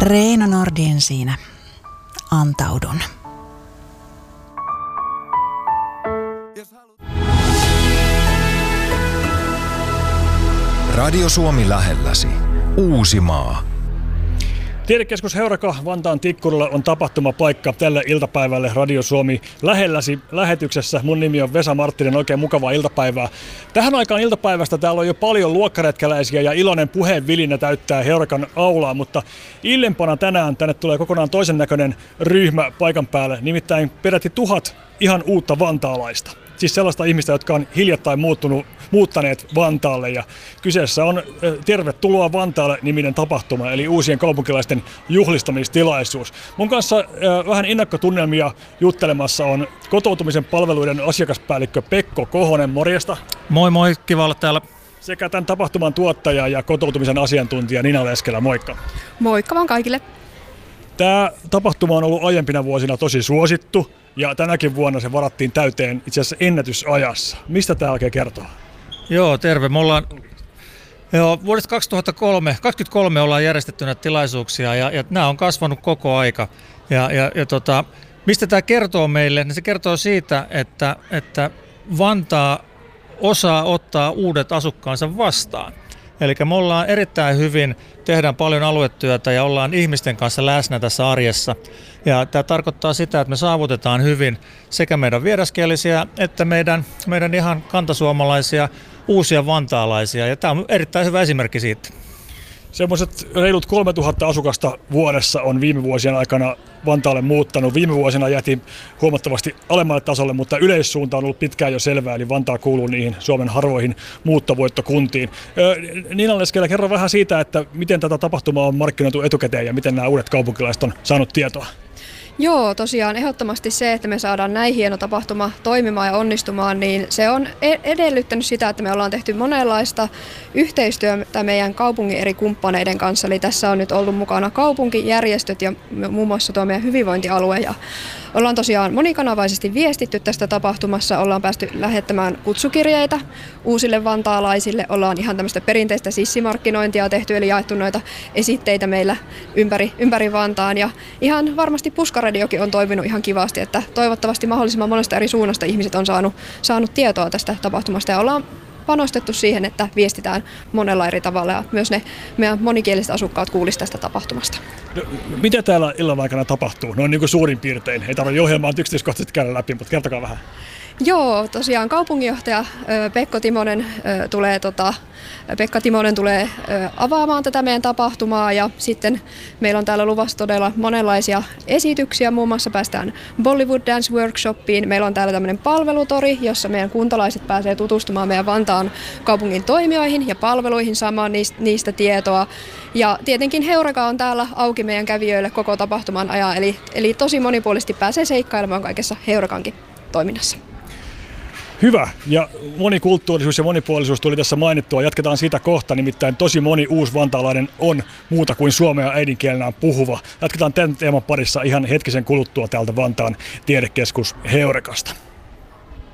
Reino Nordin siinä. Antaudun. Radio Suomi lähelläsi. Uusimaa. Tiedekeskus Heureka Vantaan Tikkurilla on tapahtumapaikka tälle iltapäivälle Radio Suomi lähelläsi lähetyksessä. Mun nimi on Vesa Marttinen, oikein mukavaa iltapäivää. Tähän aikaan iltapäivästä täällä on jo paljon luokkaretkeläisiä ja iloinen puheenvilinä täyttää Heurekan aulaa, mutta illempana tänään tänne tulee kokonaan toisen näköinen ryhmä paikan päälle, nimittäin peräti 1000 ihan uutta vantaalaista. Siis sellaista ihmistä, jotka on hiljattain muuttaneet Vantaalle, ja kyseessä on Tervetuloa Vantaalle -niminen tapahtuma, eli uusien kaupunkilaisten juhlistamistilaisuus. Mun kanssa vähän ennakkotunnelmia juttelemassa on kotoutumisen palveluiden asiakaspäällikkö Pekko Kohonen, morjesta. Moi moi, kiva olla täällä. Sekä tämän tapahtuman tuottaja ja kotoutumisen asiantuntija Nina Leskelä, moikka. Moikka vaan kaikille. Tämä tapahtuma on ollut aiempina vuosina tosi suosittu, ja tänäkin vuonna se varattiin täyteen itse asiassa ennätysajassa. Mistä tämä oikein kertoo? Joo, terve. Me ollaan vuodesta 2023 ollaan järjestetty näitä tilaisuuksia, ja nämä on kasvanut koko aika. Mistä tämä kertoo meille? Niin se kertoo siitä, että Vantaa osaa ottaa uudet asukkaansa vastaan. Eli me ollaan erittäin hyvin, tehdään paljon aluetyötä ja ollaan ihmisten kanssa läsnä tässä arjessa. Ja tämä tarkoittaa sitä, että me saavutetaan hyvin sekä meidän vieraskielisiä että meidän ihan kantasuomalaisia uusia vantaalaisia. Ja tämä on erittäin hyvä esimerkki siitä. Semmoiset reilut 3000 asukasta vuodessa on viime vuosien aikana Vantaalle muuttanut. Viime vuosina jäätiin huomattavasti alemmalle tasolle, mutta yleissuunta on ollut pitkään jo selvää, eli Vantaa kuuluu niihin Suomen harvoihin muuttovoittokuntiin. Nina Leskelä, kerro vähän siitä, että miten tätä tapahtumaa on markkinoitu etukäteen ja miten nämä uudet kaupunkilaiset on saanut tietoa. Joo, tosiaan ehdottomasti se, että me saadaan näin hieno tapahtuma toimimaan ja onnistumaan, niin se on edellyttänyt sitä, että me ollaan tehty monenlaista yhteistyötä meidän kaupungin eri kumppaneiden kanssa. Eli tässä on nyt ollut mukana kaupunkijärjestöt ja muun muassa tuo meidän hyvinvointialue. Ja ollaan tosiaan monikanavaisesti viestitty tästä tapahtumassa, ollaan päästy lähettämään kutsukirjeitä uusille vantaalaisille, ollaan ihan tämmöistä perinteistä sissimarkkinointia tehty, eli jaettu noita esitteitä meillä ympäri Vantaan, ja ihan varmasti Puskaradiokin on toiminut ihan kivasti, että toivottavasti mahdollisimman monesta eri suunnasta ihmiset on saanut tietoa tästä tapahtumasta, ja ollaan panostettu siihen, että viestitään monella eri tavalla ja myös ne meidän monikieliset asukkaat kuulisivat tästä tapahtumasta. No, mitä täällä illan aikana tapahtuu? Noin niin kuin suurin piirtein. Ei tarvitse ohjelmaa yksityiskohtaisesti käydä läpi, mutta kertokaa vähän. Joo, tosiaan kaupunginjohtaja Pekka Timonen tulee avaamaan tätä meidän tapahtumaa, ja sitten meillä on täällä luvassa todella monenlaisia esityksiä. Muun muassa päästään Bollywood Dance Workshopiin. Meillä on täällä tämmöinen palvelutori, jossa meidän kuntalaiset pääsee tutustumaan meidän Vantaan kaupungin toimijoihin ja palveluihin, saamaan niistä tietoa. Ja tietenkin Heureka on täällä auki meidän kävijöille koko tapahtuman ajan, eli tosi monipuolisesti pääsee seikkailemaan kaikessa Heurekankin toiminnassa. Hyvä. Ja monikulttuurisuus ja monipuolisuus tuli tässä mainittua. Jatketaan siitä kohta, nimittäin tosi moni uusi vantaalainen on muuta kuin suomea äidinkielenään puhuva. Jatketaan tämän teeman parissa ihan hetkisen kuluttua täältä Vantaan tiedekeskus Heurekasta.